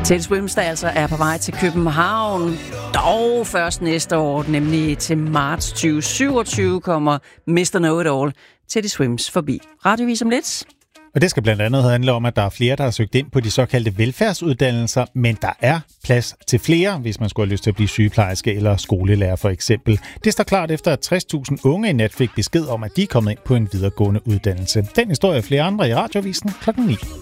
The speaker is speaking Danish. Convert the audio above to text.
Teddy Swims, der altså er på vej til København, dog først næste år, nemlig til marts 2027, kommer Mr. Know-It-All Teddy Swims forbi. Radiovis om lidt. Og det skal blandt andet handle om, at der er flere, der har søgt ind på de såkaldte velfærdsuddannelser, men der er plads til flere, hvis man skulle have lyst til at blive sygeplejerske eller skolelærer for eksempel. Det står klart efter, at 60.000 unge i nat fik besked om, at de er kommet ind på en videregående uddannelse. Den historie og flere andre i Radioavisen 9.